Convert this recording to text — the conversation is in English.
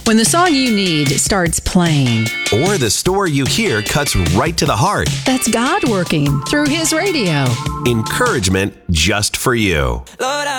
When the song you need starts playing, Or the story you hear cuts right to the heart. that's God working through His radio. Encouragement just for you. Lord,